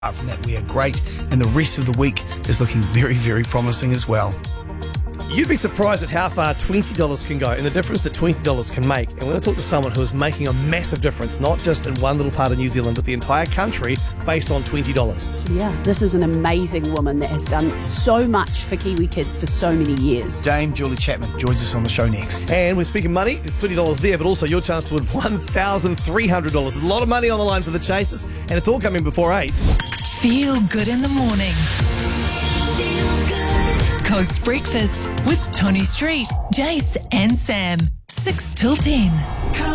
Apart from that, we are great, and the rest of the week is looking very, very promising as well. You'd be surprised at how far $20 can go and the difference that $20 can make. And we're going to talk to someone who is making a massive difference, not just in one little part of New Zealand, but the entire country based on $20. Yeah, this is an amazing woman that has done so much for Kiwi kids for so many years. Dame Julie Chapman joins us on the show next. And we're speaking money. There's $20 there, but also your chance to win $1,300. There's a lot of money on the line for the Chasers, and it's all coming before 8. Feel good in the morning. Feel good. Coast Breakfast with Tony Street, Jace and Sam. 6 till 10.